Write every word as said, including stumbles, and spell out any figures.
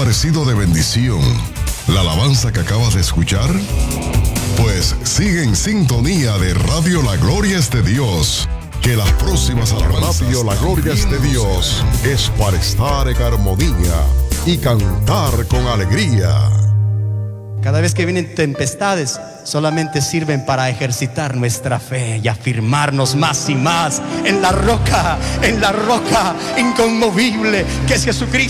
parecido de bendición la alabanza que acabas de escuchar? Pues sigue en sintonía de Radio La Gloria es de Dios, que las próximas alabanzas... Radio La Gloria es de Dios es para estar en armonía y cantar con alegría. Cada vez que vienen tempestades, solamente sirven para ejercitar nuestra fe y afirmarnos más y más en la roca, en la roca inconmovible que es Jesucristo.